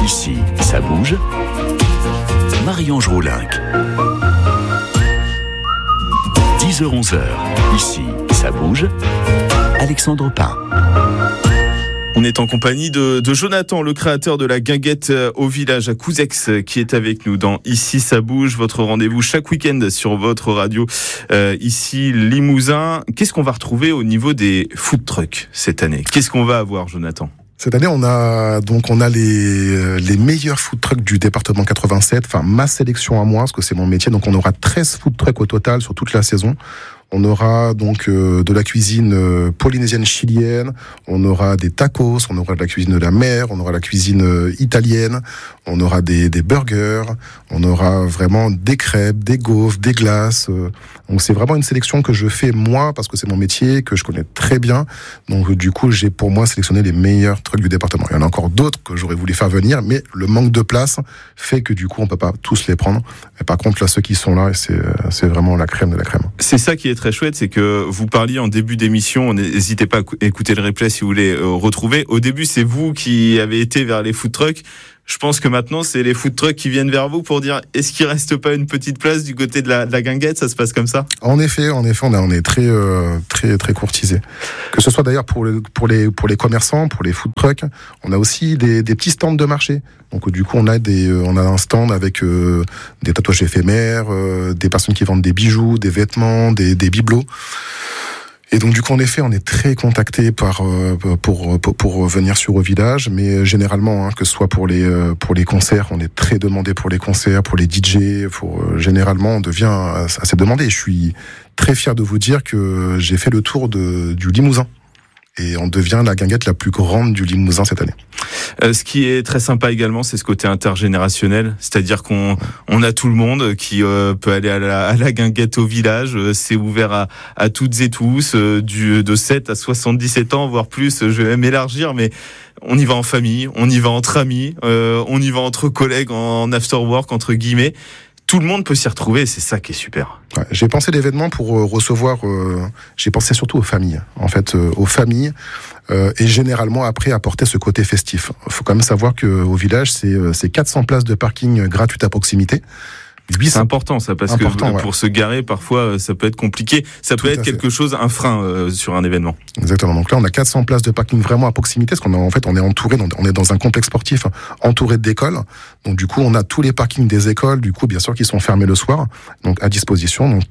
Ici, ça bouge. Marie-Ange Roulinck. 10h-11h. Ici, ça bouge. Alexandre Pain. On est en compagnie de Jonathan, le créateur de la guinguette au village à Couzex, qui est avec nous dans Ici ça bouge, votre rendez-vous chaque week-end sur votre radio ici Limousin. Qu'est-ce qu'on va retrouver au niveau des food trucks cette année ? Qu'est-ce qu'on va avoir, Jonathan ? Cette année, on a les meilleurs food trucks du département 87, enfin ma sélection à moi, parce que c'est mon métier. Donc on aura 13 food trucks au total sur toute la saison. On aura donc de la cuisine polynésienne chilienne, on aura des tacos, on aura de la cuisine de la mer, on aura la cuisine italienne, on aura des burgers, on aura vraiment des crêpes, des gaufres, des glaces. Donc c'est vraiment une sélection que je fais moi parce que c'est mon métier, que je connais très bien. Donc du coup, j'ai pour moi sélectionné les meilleurs trucs du département. Il y en a encore d'autres que j'aurais voulu faire venir, mais le manque de place fait que du coup, on peut pas tous les prendre. Et par contre, là, ceux qui sont là, c'est vraiment la crème de la crème. C'est ça qui est très chouette, c'est que vous parliez en début d'émission, n'hésitez pas à écouter le replay si vous voulez retrouver. Au début, c'est vous qui avez été vers les food trucks. Je pense que maintenant, c'est les food trucks qui viennent vers vous pour dire est-ce qu'il reste pas une petite place du côté de la guinguette ? Ça se passe comme ça ? En effet, on est très courtisé. Que ce soit d'ailleurs pour les commerçants, pour les food trucks, on a aussi des petits stands de marché. Donc du coup, on a un stand avec des tatouages éphémères, des personnes qui vendent des bijoux, des vêtements, des bibelots. Et donc du coup, en effet, on est très contacté pour venir sur au village, mais généralement, que ce soit pour les concerts, on est très demandé pour les concerts, pour les DJ, généralement, on devient assez demandé. Je suis très fier de vous dire que j'ai fait le tour du Limousin. Et on devient la guinguette la plus grande du Limousin cette année. Ce qui est très sympa également, c'est ce côté intergénérationnel, c'est-à-dire qu'on a tout le monde qui peut aller à la guinguette au village. C'est ouvert à toutes et tous, de 7 à 77 ans, voire plus. Je vais même élargir, mais on y va en famille, on y va entre amis, on y va entre collègues en after work, entre guillemets. Tout le monde peut s'y retrouver, c'est ça qui est super. Ouais, j'ai pensé l'événement pour recevoir. J'ai pensé surtout aux familles, en fait, aux familles, et généralement après apporter ce côté festif. Il faut quand même savoir que au village, c'est 400 places de parking gratuites à proximité. C'est important ça, parce que pour se garer, parfois, ça peut être compliqué. Ça peut être quelque chose, un frein sur un événement. Exactement. Donc là, on a 400 places de parking vraiment à proximité, parce qu'on on est entouré, on est dans un complexe sportif entouré d'écoles. Donc du coup, on a tous les parkings des écoles, du coup, bien sûr, qui sont fermés le soir, donc à disposition. Donc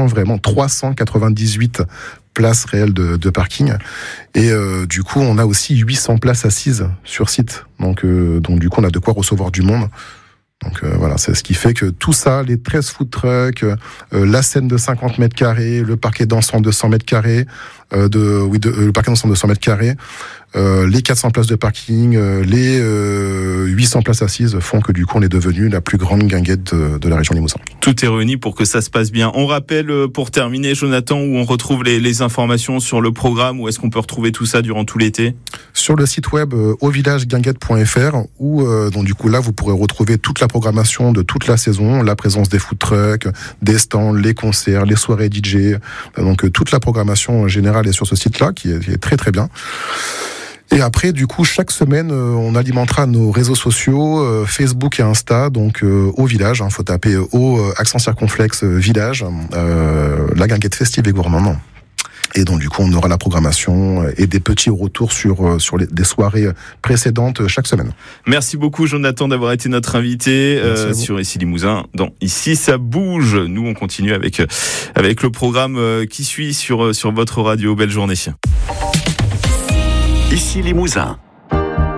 398 places réelles de parking. Et du coup, on a aussi 800 places assises sur site. Donc du coup, on a de quoi recevoir du monde. Donc voilà, c'est ce qui fait que tout ça, les 13 food trucks, la scène de 50 mètres carrés, le parquet dansant de 100 mètres carrés, le parquet dansant de 100 mètres carrés, les 400 places de parking, les 800 places assises font que du coup on est devenu la plus grande guinguette de la région Limousin. Tout est réuni pour que ça se passe bien. On rappelle pour terminer, Jonathan, où on retrouve les informations sur le programme, où est-ce qu'on peut retrouver tout ça durant tout l'été ? Sur le site web auvillageguinguette.fr, où donc du coup là vous pourrez retrouver toute la programmation de toute la saison, la présence des food trucks, des stands, les concerts, les soirées DJ. Donc toute la programmation générale est sur ce site-là qui est très très bien. Et après, du coup, chaque semaine, on alimentera nos réseaux sociaux, Facebook et Insta, donc au village. Faut taper au accent circonflexe village, la guinguette festive et gourmande. Et donc, du coup, on aura la programmation et des petits retours sur des soirées précédentes chaque semaine. Merci beaucoup, Jonathan, d'avoir été notre invité sur Ici Limousin. Dans Ici, ça bouge. Nous, on continue avec le programme qui suit sur votre radio. Belle journée. Ici Limousin.